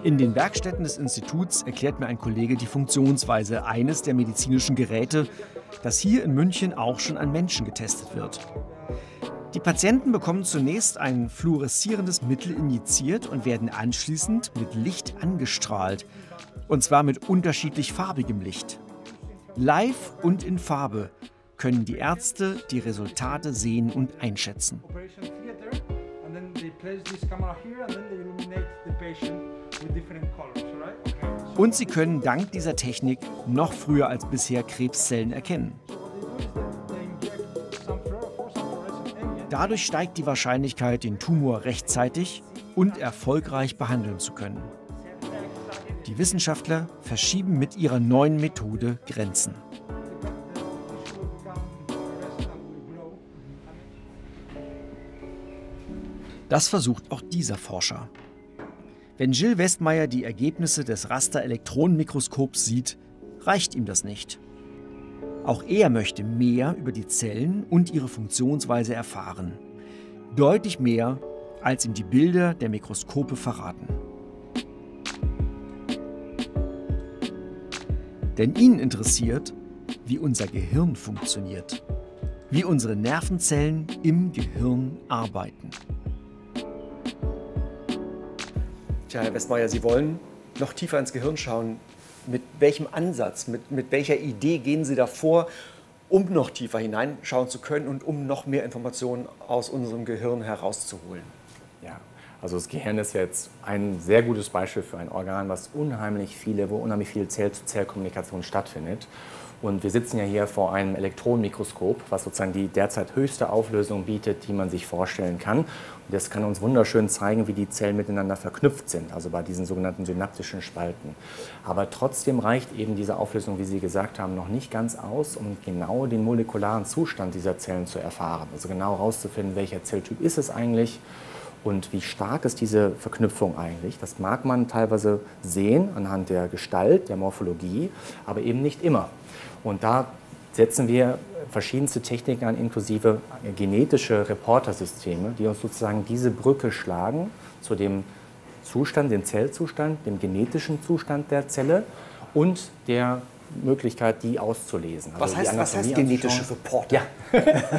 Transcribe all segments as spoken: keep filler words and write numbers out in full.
In den Werkstätten des Instituts erklärt mir ein Kollege die Funktionsweise eines der medizinischen Geräte, das hier in München auch schon an Menschen getestet wird. Die Patienten bekommen zunächst ein fluoreszierendes Mittel injiziert und werden anschließend mit Licht angestrahlt. Und zwar mit unterschiedlich farbigem Licht. Live und in Farbe können die Ärzte die Resultate sehen und einschätzen. Und sie können dank dieser Technik noch früher als bisher Krebszellen erkennen. Dadurch steigt die Wahrscheinlichkeit, den Tumor rechtzeitig und erfolgreich behandeln zu können. Die Wissenschaftler verschieben mit ihrer neuen Methode Grenzen. Das versucht auch dieser Forscher. Wenn Gilles Westmeyer die Ergebnisse des Raster-Elektronenmikroskops sieht, reicht ihm das nicht. Auch er möchte mehr über die Zellen und ihre Funktionsweise erfahren. Deutlich mehr, als ihm die Bilder der Mikroskope verraten. Denn ihn interessiert, wie unser Gehirn funktioniert. Wie unsere Nervenzellen im Gehirn arbeiten. Tja, Herr Westmeyer, Sie wollen noch tiefer ins Gehirn schauen. Mit welchem Ansatz, mit, mit welcher Idee gehen Sie da vor, um noch tiefer hineinschauen zu können und um noch mehr Informationen aus unserem Gehirn herauszuholen? Ja, also das Gehirn ist jetzt ein sehr gutes Beispiel für ein Organ, was unheimlich viele, wo unheimlich viel Zell-zu-Zell-Kommunikation stattfindet. Und wir sitzen ja hier vor einem Elektronenmikroskop, was sozusagen die derzeit höchste Auflösung bietet, die man sich vorstellen kann. Und das kann uns wunderschön zeigen, wie die Zellen miteinander verknüpft sind, also bei diesen sogenannten synaptischen Spalten. Aber trotzdem reicht eben diese Auflösung, wie Sie gesagt haben, noch nicht ganz aus, um genau den molekularen Zustand dieser Zellen zu erfahren. Also genau herauszufinden, welcher Zelltyp ist es eigentlich und wie stark ist diese Verknüpfung eigentlich. Das mag man teilweise sehen anhand der Gestalt, der Morphologie, aber eben nicht immer. Und da setzen wir verschiedenste Techniken an, inklusive genetische Reportersysteme, die uns sozusagen diese Brücke schlagen zu dem Zustand, dem Zellzustand, dem genetischen Zustand der Zelle und der Möglichkeit, die auszulesen. Also was heißt, was heißt genetische Reporter? Ja.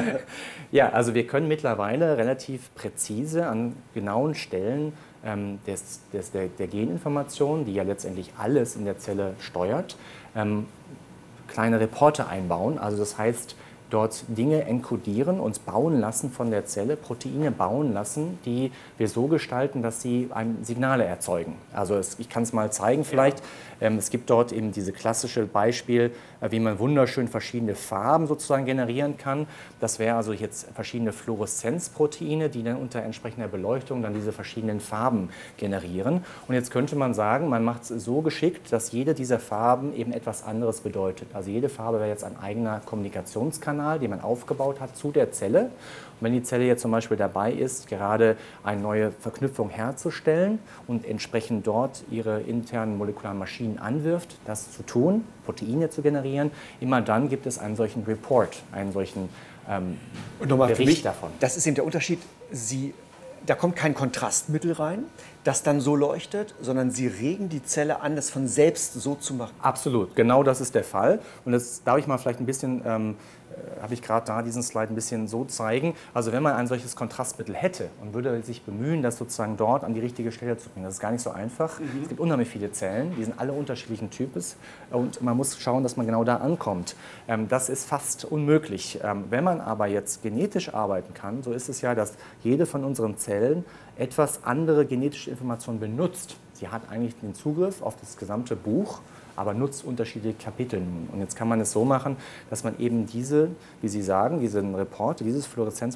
Ja, also wir können mittlerweile relativ präzise an genauen Stellen ähm, des, des, der, der Geninformation, die ja letztendlich alles in der Zelle steuert, ähm, kleine Reporter einbauen. Also das heißt, dort Dinge enkodieren, uns bauen lassen von der Zelle, Proteine bauen lassen, die wir so gestalten, dass sie einem Signale erzeugen. Also es, ich kann es mal zeigen vielleicht. Ähm, es gibt dort eben diese klassische Beispiel, äh, wie man wunderschön verschiedene Farben sozusagen generieren kann. Das wäre also jetzt verschiedene Fluoreszenzproteine, die dann unter entsprechender Beleuchtung dann diese verschiedenen Farben generieren. Und jetzt könnte man sagen, man macht es so geschickt, dass jede dieser Farben eben etwas anderes bedeutet. Also jede Farbe wäre jetzt ein eigener Kommunikationskanal, den man aufgebaut hat zu der Zelle. Und wenn die Zelle jetzt zum Beispiel dabei ist, gerade eine neue Verknüpfung herzustellen und entsprechend dort ihre internen molekularen Maschinen anwirft, das zu tun, Proteine zu generieren, immer dann gibt es einen solchen Report, einen solchen ähm, und nochmal Bericht für mich, davon. Das ist eben der Unterschied. Sie, da kommt kein Kontrastmittel rein, das dann so leuchtet, sondern Sie regen die Zelle an, das von selbst so zu machen. Absolut, genau das ist der Fall. Und das darf ich mal vielleicht ein bisschen, ähm, habe ich gerade da diesen Slide ein bisschen so zeigen. Also wenn man ein solches Kontrastmittel hätte und würde sich bemühen, das sozusagen dort an die richtige Stelle zu bringen, das ist gar nicht so einfach. Mhm. Es gibt unheimlich viele Zellen, die sind alle unterschiedlichen Types und man muss schauen, dass man genau da ankommt. Ähm, das ist fast unmöglich. Ähm, wenn man aber jetzt genetisch arbeiten kann, so ist es ja, dass jede von unseren Zellen etwas andere genetische Informationen benutzt. Sie hat eigentlich den Zugriff auf das gesamte Buch, aber nutzt unterschiedliche Kapitel nun. Und jetzt kann man es so machen, dass man eben diese, wie Sie sagen, diesen Report, dieses Fluoreszenz